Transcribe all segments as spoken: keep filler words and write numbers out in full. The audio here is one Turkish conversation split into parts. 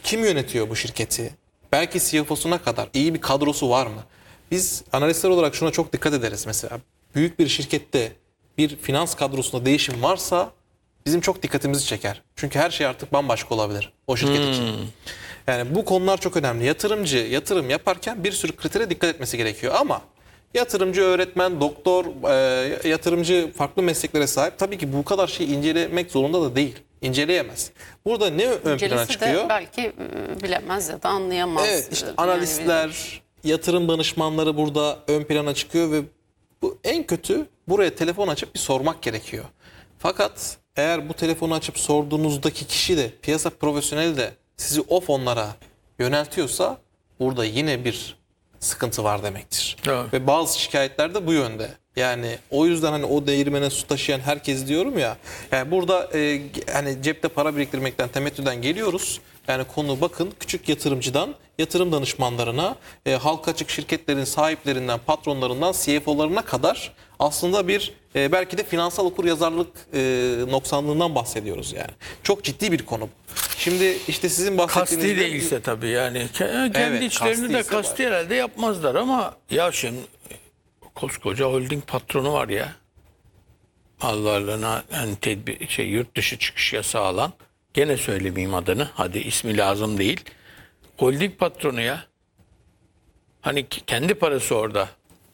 Kim yönetiyor bu şirketi? Belki C F O'suna kadar iyi bir kadrosu var mı? Biz analistler olarak şuna çok dikkat ederiz mesela. Büyük bir şirkette bir finans kadrosunda değişim varsa bizim çok dikkatimizi çeker. Çünkü her şey artık bambaşka olabilir o şirket hmm. için. Yani bu konular çok önemli. Yatırımcı yatırım yaparken bir sürü kritere dikkat etmesi gerekiyor ama yatırımcı, öğretmen, doktor, e, yatırımcı farklı mesleklere sahip. Tabii ki bu kadar şeyi incelemek zorunda da değil. İnceleyemez. Burada ne ön plana çıkıyor? De belki bilemez ya da anlayamaz. Evet, işte analistler, yani yatırım danışmanları burada ön plana çıkıyor ve bu en kötü buraya telefon açıp bir sormak gerekiyor. Fakat eğer bu telefonu açıp sorduğunuzdaki kişi de piyasa profesyoneli de sizi o fonlara yöneltiyorsa burada yine bir sıkıntı var demektir. Evet. Ve bazı şikayetler de bu yönde. Yani o yüzden hani o değirmene su taşıyan herkes diyorum ya. Yani burada e, hani cepte para biriktirmekten, temettüden geliyoruz. Yani konu bakın küçük yatırımcıdan yatırım danışmanlarına, e, halka açık şirketlerin sahiplerinden, patronlarından C F O'larına kadar aslında bir e, belki de finansal okuryazarlık e, noksanlığından bahsediyoruz yani. Çok ciddi bir konu. Şimdi işte sizin bahsettiğiniz... Kasti değilse tabii yani. Kendi evet, içlerini de kasti herhalde yapmazlar ama ya şimdi koskoca holding patronu var ya. Mallarına yani tedbir, şey, yurt dışı çıkış yasağı alan, gene söylemeyeyim adını, hadi ismi lazım değil. Holding patronu ya. Hani kendi parası orada.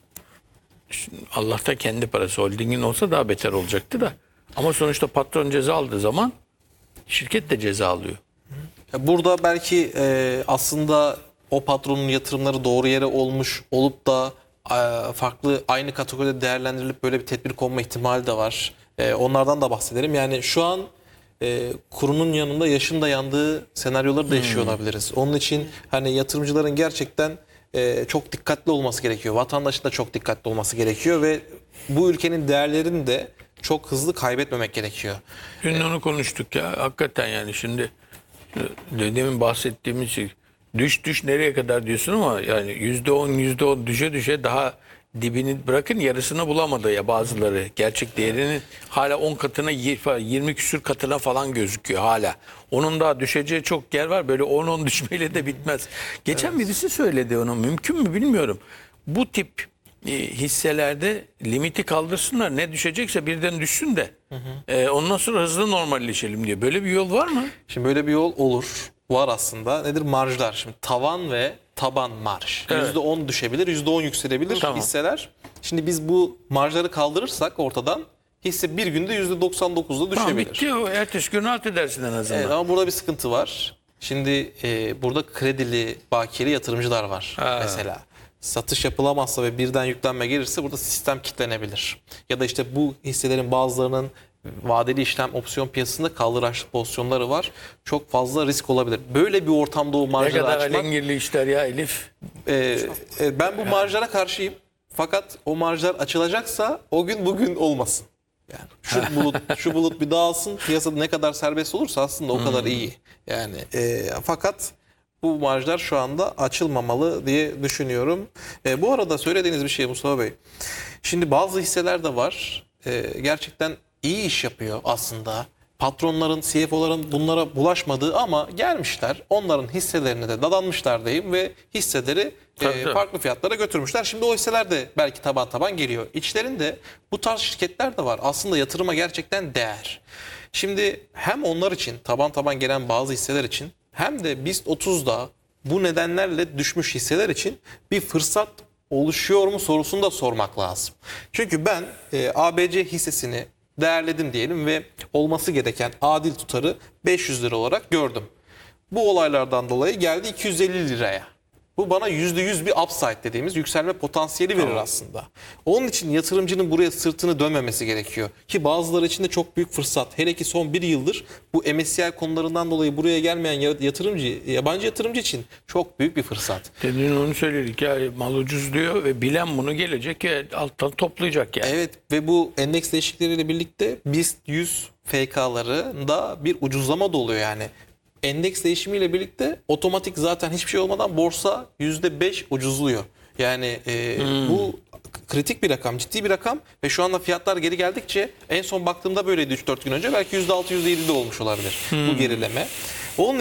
Şimdi Allah'ta kendi parası, holdingin olsa daha beter olacaktı da. Ama sonuçta patron ceza aldığı zaman şirket de ceza alıyor. Burada belki e, aslında o patronun yatırımları doğru yere olmuş olup da e, farklı aynı kategoride değerlendirilip böyle bir tedbir konma ihtimali de var. E, onlardan da bahsedelim. Yani şu an e, kurunun yanında yaşın da yandığı senaryoları da yaşıyor hmm. olabiliriz. Onun için hani yatırımcıların gerçekten e, çok dikkatli olması gerekiyor. Vatandaşın da çok dikkatli olması gerekiyor ve bu ülkenin değerlerini de çok hızlı kaybetmemek gerekiyor. Dün onu konuştuk ya. Hakikaten yani şimdi demin bahsettiğimiz şey, düş düş nereye kadar diyorsun ama yani yüzde on yüzde on düşe düşe daha dibini bırakın yarısını bulamadı ya bazıları. Gerçek değerinin hala on katına yirmi küsür katına falan gözüküyor hala. Onun daha düşeceği çok yer var. Böyle on on düşmeyle de bitmez. Geçen evet. birisi söyledi onu. Mümkün mü bilmiyorum. Bu tip e, hisselerde limiti kaldırsınlar. Ne düşecekse birden düşsün de. Hı hı. E, ondan sonra hızlı normalleşelim diyor. Böyle bir yol var mı? Şimdi böyle bir yol olur. Var aslında. Nedir? Marjlar. Şimdi tavan ve taban marj. Evet. yüzde on düşebilir, yüzde on yükselebilir tamam. hisseler. Şimdi biz bu marjları kaldırırsak ortadan hisse bir günde yüzde doksan dokuzda düşebilir. Tamam bitti o. Ertesi gün rahat edersin en azından. Evet, ama burada bir sıkıntı var. Şimdi e, burada kredili, bakiyeli yatırımcılar var ha. mesela. Satış yapılamazsa ve birden yüklenme gelirse burada sistem kilitlenebilir. Ya da işte bu hisselerin bazılarının vadeli işlem opsiyon piyasasında kaldıraçlı pozisyonları var. Çok fazla risk olabilir. Böyle bir ortamda o marjları açmak... Ne kadar alengirli işler ya Elif. E, e, ben bu marjlara karşıyım. Fakat o marjlar açılacaksa o gün bugün olmasın. Yani şu bulut şu bulut bir dağılsın. Piyasada ne kadar serbest olursa aslında o hmm. kadar iyi. Yani e, fakat bu marjlar şu anda açılmamalı diye düşünüyorum. E, bu arada söylediğiniz bir şey Mustafa Bey. Şimdi bazı hisseler de var. E, gerçekten iyi iş yapıyor aslında. Patronların, C F O'ların bunlara bulaşmadığı ama gelmişler. Onların hisselerine de dadanmışlar diyeyim ve hisseleri e, farklı fiyatlara götürmüşler. Şimdi o hisseler de belki taban taban geliyor. İçlerinde bu tarz şirketler de var. Aslında yatırıma gerçekten değer. Şimdi hem onlar için taban taban gelen bazı hisseler için hem de BIST otuzda bu nedenlerle düşmüş hisseler için bir fırsat oluşuyor mu sorusunu da sormak lazım. Çünkü ben e, A B C hissesini değerledim diyelim ve olması gereken adil tutarı beş yüz lira olarak gördüm. Bu olaylardan dolayı geldi iki yüz elli liraya. Bu bana yüzde yüz bir upside dediğimiz yükselme potansiyeli verir tamam. aslında. Onun için yatırımcının buraya sırtını dönmemesi gerekiyor. Ki bazıları için de çok büyük fırsat. Hele ki son bir yıldır bu M S C I konularından dolayı buraya gelmeyen yatırımcı, yabancı yatırımcı için çok büyük bir fırsat. Dediğin onu söyledik ya, mal ucuz diyor ve bilen bunu gelecek ya alttan toplayacak yani. Evet ve bu endeks değişiklikleriyle birlikte BIST yüz F K'larında bir ucuzlama da oluyor yani. Endeks değişimiyle birlikte otomatik zaten hiçbir şey olmadan borsa yüzde beş ucuzluyor. Yani e, hmm. bu kritik bir rakam, ciddi bir rakam ve şu anda fiyatlar geri geldikçe en son baktığımda böyleydi üç dört gün önce belki yüzde altı yüzde yedi de olmuş olabilir hmm. bu gerileme.